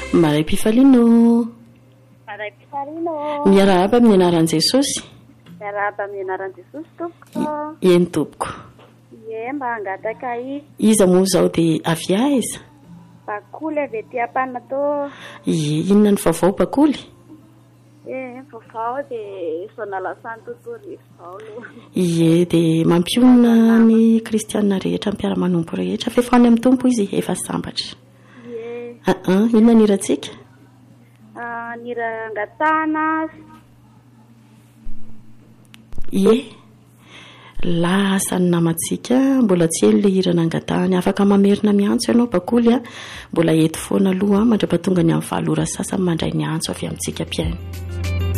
Maray Pifalino. Maray Pifalino. Miarahaba amin'ny anaran'i Jesosy. Miarahaba amin'ny anaran'i Jesosy tompoko. Eny tompoko. Ie, mba hangataka iza moa zao dia avy aiza? Bakoly avy etỳ Ampanatô. Ie, inona ny vaovao Bakoly? Vaovao dia sonala santo torizao aloha. Ie, dia mampionona ny kristianina rehetra, ny mpiara-manompo rehetra. Fa efa any amin'ny tompo izy, efa sambatra. Ie. Inona ny iratsika? Ny rangatana. Ie. Lasa ny namantsika, mbola tsy eny ilay hira nangatahany. Afaka mamerina miantso ianao Bakoly a. Mbola eto foana aloha mandrapatonga ny amin'ny 7 ora sasany mandray ny antso avy amintsika mpiaino.